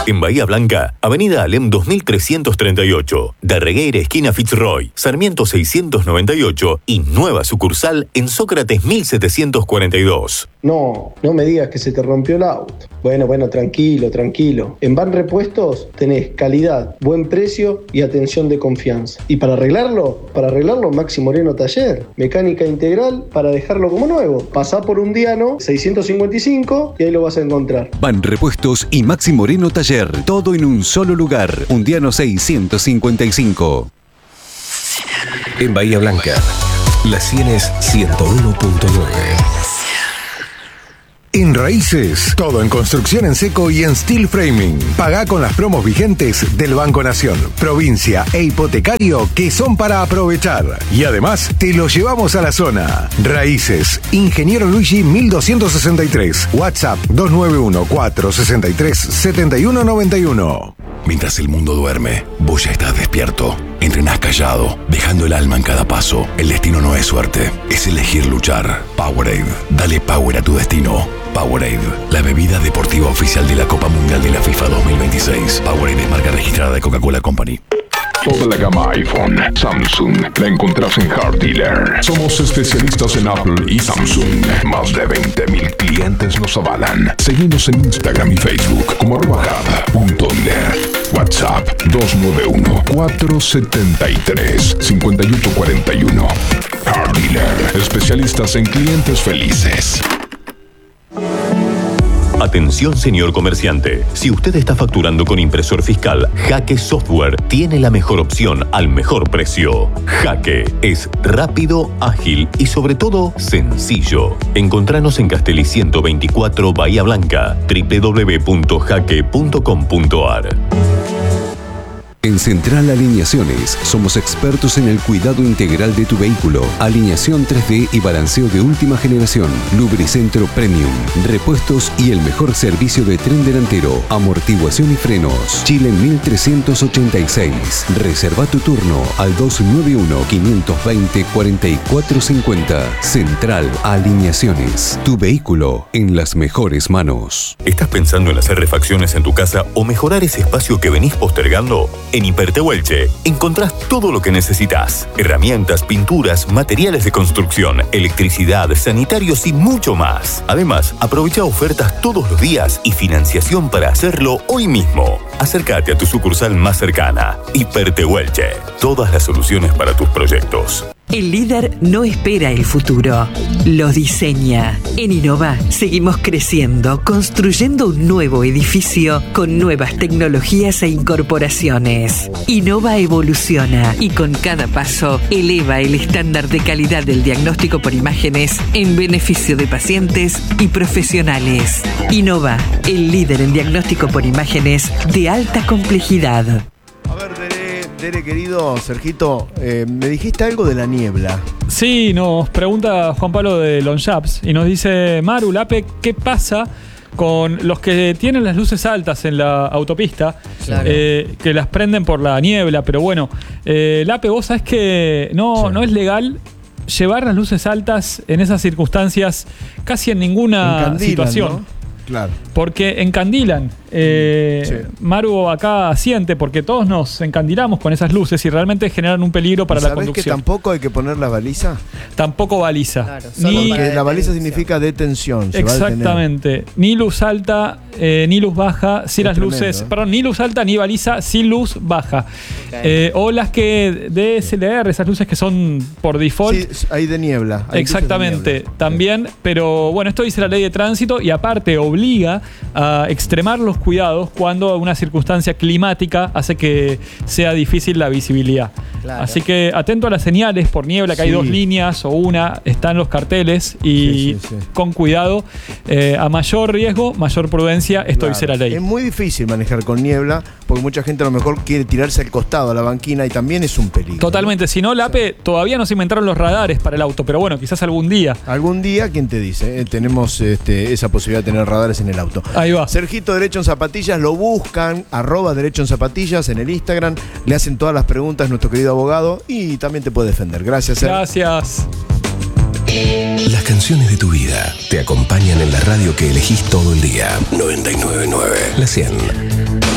En Bahía Blanca, Avenida Alem 2338, Darregueira esquina Fitzroy, Sarmiento 698 y nueva sucursal en Sócrates 1742. No me digas que se te rompió el auto. Bueno, tranquilo. En Van Repuestos tenés calidad, buen precio y atención de confianza. Y para arreglarlo, Maxi Moreno Taller. Mecánica integral para dejarlo como nuevo. Pasá por Undiano 655 y ahí lo vas a encontrar. Van Repuestos y Maxi Moreno Taller. Todo en un solo lugar. Undiano 655. En Bahía Blanca, La Sienes 101.9. En Raíces, todo en construcción en seco y en steel framing. Pagá con las promos vigentes del Banco Nación, provincia e hipotecario que son para aprovechar. Y además, te lo llevamos a la zona. Raíces, Ingeniero Luigi 1263. WhatsApp 291-463-7191. Mientras el mundo duerme, vos ya estás despierto. Entrenás callado, dejando el alma en cada paso. El destino no es suerte, es elegir luchar. Powerade, dale power a tu destino. Powerade, la bebida deportiva oficial de la Copa Mundial de la FIFA 2026. Powerade es marca registrada de Coca-Cola Company. Toda la gama iPhone, Samsung, la encontrás en Car Dealer. Somos especialistas en Apple y Samsung. Más de 20.000 clientes nos avalan. Seguimos en Instagram y Facebook como @hub.dealer. WhatsApp 291-473-5841. Car Dealer, especialistas en clientes felices. Atención, señor comerciante. Si usted está facturando con impresor fiscal, Jaque Software tiene la mejor opción al mejor precio. Jaque es rápido, ágil y sobre todo sencillo. Encontranos en Castelli 124 Bahía Blanca, www.jaque.com.ar. En Central Alineaciones somos expertos en el cuidado integral de tu vehículo. Alineación 3D y balanceo de última generación. Lubricentro Premium. Repuestos y el mejor servicio de tren delantero. Amortiguación y frenos. Chile 1386. Reserva tu turno al 291-520-4450. Central Alineaciones. Tu vehículo en las mejores manos. ¿Estás pensando en hacer refacciones en tu casa o mejorar ese espacio que venís postergando? En Hipertehuelche encontrás todo lo que necesitas. Herramientas, pinturas, materiales de construcción, electricidad, sanitarios y mucho más. Además, aprovecha ofertas todos los días y financiación para hacerlo hoy mismo. Acércate a tu sucursal más cercana. Hipertehuelche. Todas las soluciones para tus proyectos. El líder no espera el futuro, lo diseña. En Innova seguimos creciendo, construyendo un nuevo edificio con nuevas tecnologías e incorporaciones. Innova evoluciona y con cada paso eleva el estándar de calidad del diagnóstico por imágenes en beneficio de pacientes y profesionales. Innova, el líder en diagnóstico por imágenes de alta complejidad. A ver, Dere, querido Sergito, me dijiste algo de la niebla. Sí, nos pregunta Juan Pablo de Lonshaps y nos dice, Maru, Lape, ¿qué pasa con los que tienen las luces altas en la autopista? Claro. Que las prenden por la niebla, pero bueno, Lape, vos sabés que no es legal llevar las luces altas en esas circunstancias casi en ninguna situación. ¿No? Claro. Porque encandilan. Maru acá asiente porque todos nos encandilamos con esas luces y realmente generan un peligro para la conducción. ¿Sabés que tampoco hay que poner la baliza? Tampoco baliza. Claro, porque la baliza significa detención. Exactamente. Ni luz alta, ni luz baja. Si las luces. Perdón, ni luz alta ni baliza, sin luz baja. Okay. O las que DSLR, esas luces que son por default. Sí, hay de niebla. Hay exactamente. De niebla. También. Pero bueno, esto dice la ley de tránsito y aparte obliga a extremar los cuidados cuando una circunstancia climática hace que sea difícil la visibilidad. Claro. Así que atento a las señales por niebla, que hay dos líneas o una, están los carteles y con cuidado. A mayor riesgo, mayor prudencia, esto dice la ley. Es muy difícil manejar con niebla porque mucha gente a lo mejor quiere tirarse al costado, a la banquina, y también es un peligro. Totalmente. Si no, Lape, todavía no se inventaron los radares para el auto, pero bueno, quizás algún día. Algún día, ¿quién te dice? Tenemos esa posibilidad de tener radares en el auto. Ahí va. Sergito Derecho en Zapatillas, lo buscan, @Derecho en Zapatillas en el Instagram, le hacen todas las preguntas a nuestro querido abogado y también te puede defender. Gracias. Gracias. Las canciones de tu vida te acompañan en la radio que elegís todo el día. 99.9 La 100.